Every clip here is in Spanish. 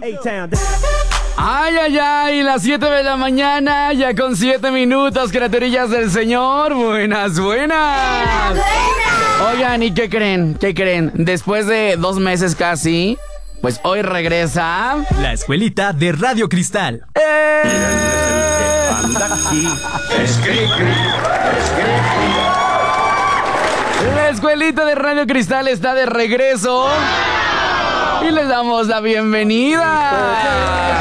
Ay, ay, ay, las 7 de la mañana, ya con 7 minutos, criaturillas del Señor. Buenas, buenas. Oigan, ¿y qué creen? ¿Qué creen? Después de 2 meses casi, pues hoy regresa la escuelita de Radio Cristal. La escuelita de Radio Cristal está de regreso y les damos la bienvenida.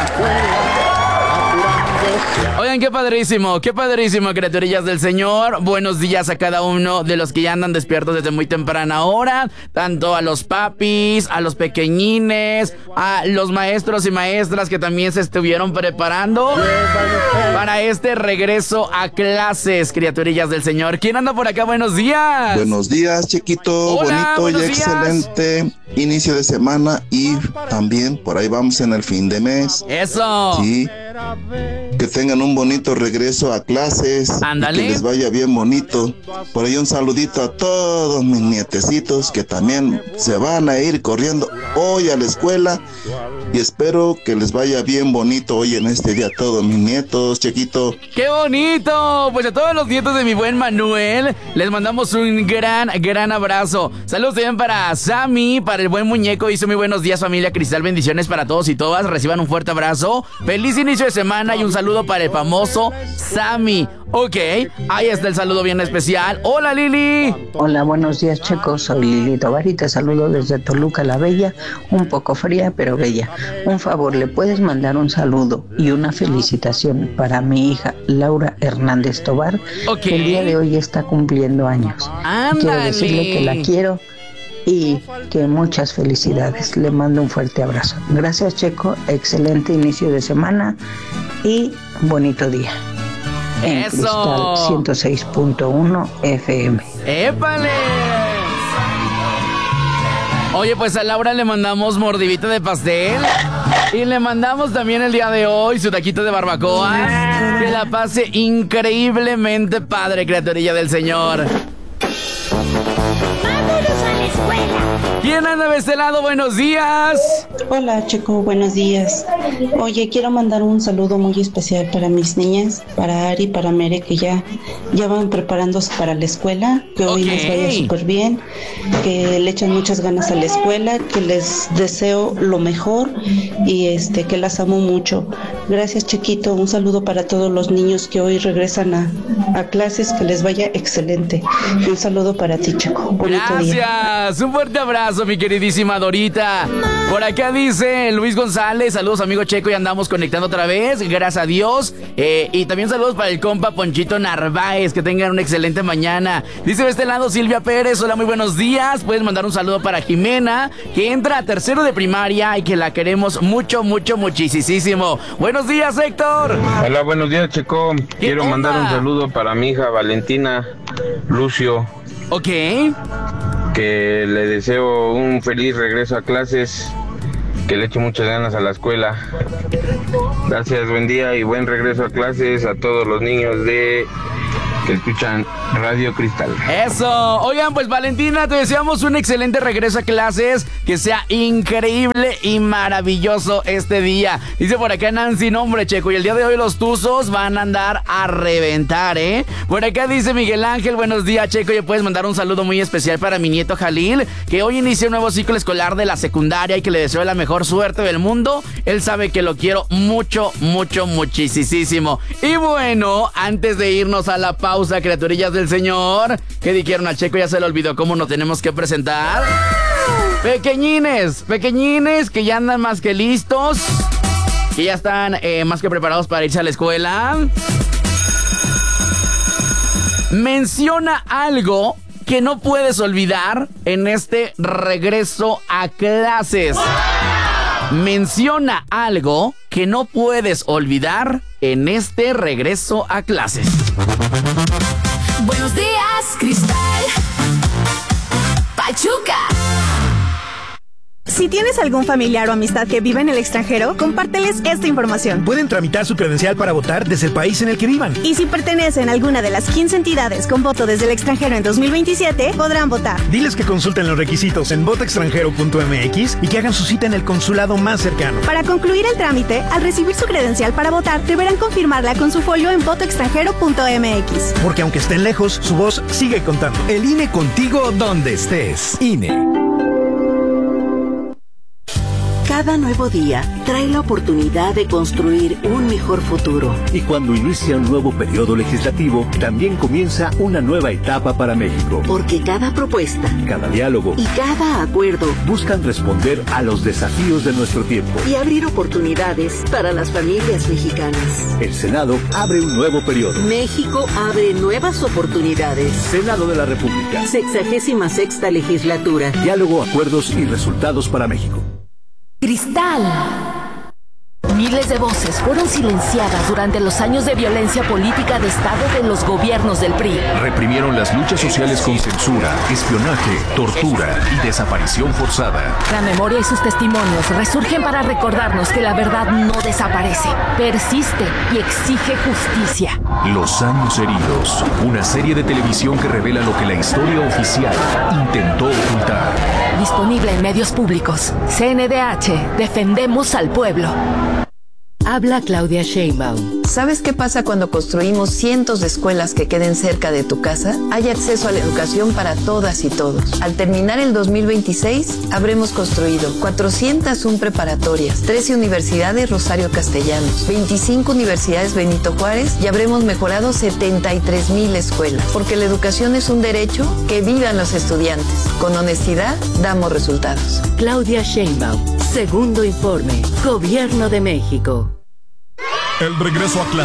Oigan, qué padrísimo, criaturillas del Señor. Buenos días a cada uno de los que ya andan despiertos desde muy temprana hora. Tanto a los papis, a los pequeñines, a los maestros y maestras que también se estuvieron preparando para este regreso a clases, criaturillas del Señor. ¿Quién anda por acá? Buenos días. Buenos días, chiquito. Hola, bonito y excelente inicio de semana, y también por ahí vamos en el fin de mes. Eso. Sí. Que tengan un bonito regreso a clases. Ándale. Que les vaya bien bonito. Por ahí un saludito a todos mis nietecitos que también se van a ir corriendo hoy a la escuela. Y espero que les vaya bien bonito hoy en este día a todos mis nietos, chiquito. ¡Qué bonito! Pues a todos los nietos de mi buen Manuel les mandamos un gran abrazo. Saludos también para Sammy, para el buen muñeco. Dice muy buenos días, familia Cristal. Bendiciones para todos y todas. Reciban un fuerte abrazo. Feliz inicio de semana y un saludo para el famoso Sammy. Ok, ahí está el saludo bien especial. Hola, Lili. Hola, buenos días, Checo. Soy Lili Tovar y te saludo desde Toluca la Bella. Un poco fría, pero bella. Un favor, ¿le puedes mandar un saludo y una felicitación para mi hija Laura Hernández Tovar? Okay. Que el día de hoy está cumpliendo años. Ándale. Quiero decirle que la quiero y que muchas felicidades. Le mando un fuerte abrazo. Gracias, Checo. Excelente inicio de semana y bonito día. En Eso. Cristal 106.1 FM. ¡Épale! Oye, pues a Laura le mandamos mordidita de pastel y le mandamos también el día de hoy su taquito de barbacoa. Que la pase increíblemente padre, criaturilla del Señor. ¡Vámonos a la escuela! ¿Quién anda de este lado? Buenos días. Hola, Checo, buenos días. Oye, quiero mandar un saludo muy especial para mis niñas, para Ari, para Mere, que ya van preparándose para la escuela, que hoy les vaya súper bien, que le echan muchas ganas a la escuela, que les deseo lo mejor y que las amo mucho. Gracias, Chiquito. Un saludo para todos los niños que hoy regresan a clases, que les vaya excelente. Y un saludo para ti, Checo. Bonito día. Gracias. Un fuerte abrazo, mi queridísima Dorita. Por acá dice Luis González, saludos amigo Checo, y andamos conectando otra vez, gracias a Dios. Y también saludos para el compa Ponchito Narváez, que tengan una excelente mañana. Dice de este lado Silvia Pérez, hola, muy buenos días. Puedes mandar un saludo para Jimena, que entra a tercero de primaria y que la queremos mucho, muchísimo. Buenos días, Héctor. Hola, buenos días, Checo. Quiero mandar un saludo para mi hija Valentina Lucio. Ok. Que le deseo un feliz regreso a clases, que le eche muchas ganas a la escuela. Gracias, buen día y buen regreso a clases a todos los niños que escuchan Radio Cristal. Eso. Oigan, pues Valentina, te deseamos un excelente regreso a clases, que sea increíble y maravilloso este día. Dice por acá Nancy, no hombre, Checo, y el día de hoy los tuzos van a andar a reventar, ¿eh? Por acá dice Miguel Ángel, buenos días, Checo, y puedes mandar un saludo muy especial para mi nieto Jalil, que hoy inicia un nuevo ciclo escolar de la secundaria y que le deseo la mejor suerte del mundo. Él sabe que lo quiero muchísimo. Y bueno, antes de irnos a la pausa, criaturillas del Señor, ¿qué dijeron al Checo? Ya se le olvidó cómo nos tenemos que presentar. Pequeñines, que ya andan más que listos, que ya están más que preparados para irse a la escuela. Menciona algo que no puedes olvidar en este regreso a clases. Menciona algo que no puedes olvidar en este regreso a clases. Buenos días, Cristal. Pachuca. Si tienes algún familiar o amistad que vive en el extranjero, compárteles esta información. Pueden tramitar su credencial para votar desde el país en el que vivan. Y si pertenecen a alguna de las 15 entidades con voto desde el extranjero en 2027, podrán votar. Diles que consulten los requisitos en votaextranjero.mx y que hagan su cita en el consulado más cercano. Para concluir el trámite, al recibir su credencial para votar, deberán confirmarla con su folio en votoextranjero.mx. Porque aunque estén lejos, su voz sigue contando. El INE contigo donde estés. INE. Cada nuevo día trae la oportunidad de construir un mejor futuro. Y cuando inicia un nuevo periodo legislativo, también comienza una nueva etapa para México. Porque cada propuesta, cada diálogo y cada acuerdo buscan responder a los desafíos de nuestro tiempo y abrir oportunidades para las familias mexicanas. El Senado abre un nuevo periodo. México abre nuevas oportunidades. Senado de la República. 66ª legislatura. Diálogo, acuerdos y resultados para México. Cristal. Miles de voces fueron silenciadas durante los años de violencia política de Estado de los gobiernos del PRI. Reprimieron las luchas sociales con censura, espionaje, tortura y desaparición forzada. La memoria y sus testimonios resurgen para recordarnos que la verdad no desaparece, persiste y exige justicia. Los años heridos, una serie de televisión que revela lo que la historia oficial intentó ocultar. Disponible en medios públicos. CNDH, defendemos al pueblo. Habla Claudia Sheinbaum. ¿Sabes qué pasa cuando construimos cientos de escuelas que queden cerca de tu casa? Hay acceso a la educación para todas y todos. Al terminar el 2026, habremos construido 401 preparatorias, 13 universidades Rosario Castellanos, 25 universidades Benito Juárez y habremos mejorado 73,000 escuelas. Porque la educación es un derecho, que vivan los estudiantes. Con honestidad, damos resultados. Claudia Sheinbaum. Segundo informe. Gobierno de México. El regreso a clase.